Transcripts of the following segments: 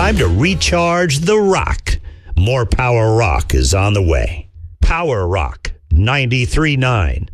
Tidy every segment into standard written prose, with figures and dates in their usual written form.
time to recharge the rock. More Power Rock is on the way. Power Rock 93.9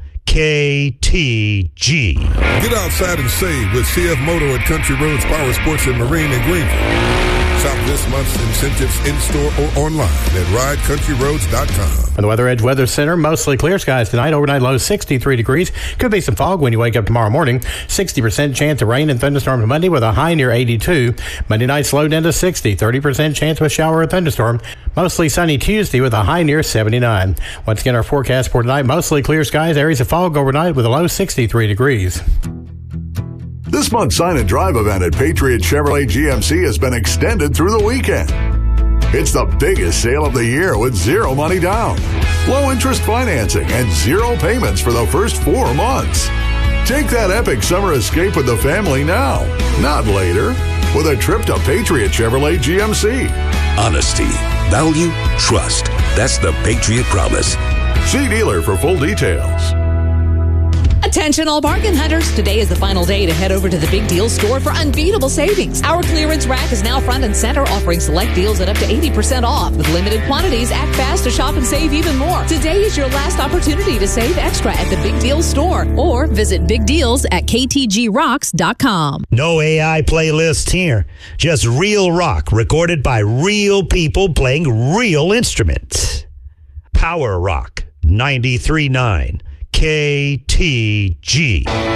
KTG. Get outside and save with CF Moto at Country Roads Power Sports and Marine in Greenville. Shop this month's incentives in-store or online at ridecountryroads.com. From the Weather Edge Weather Center, mostly clear skies tonight. Overnight low 63 degrees. Could be some fog when you wake up tomorrow morning. 60% chance of rain and thunderstorms Monday with a high near 82. Monday night slowed down to 60. 30% chance of a shower or thunderstorm. Mostly sunny Tuesday with a high near 79. Once again, our forecast for tonight, mostly clear skies. Areas of fog overnight with a low 63 degrees. This month's Sign and Drive event at Patriot Chevrolet GMC has been extended through the weekend. It's the biggest sale of the year with zero money down, low interest financing, and zero payments for the first 4 months. Take that epic summer escape with the family now, not later, with a trip to Patriot Chevrolet GMC. Honesty, value, trust. That's the Patriot Promise. See dealer for full details. Attention all bargain hunters. Today is the final day to head over to the Big Deal store for unbeatable savings. Our clearance rack is now front and center, offering select deals at up to 80% off. With limited quantities, act fast to shop and save even more. Today is your last opportunity to save extra at the Big Deal store, or visit bigdeals at ktgrocks.com. No AI playlist here. Just real rock recorded by real people playing real instruments. Power Rock 93.9 KTG.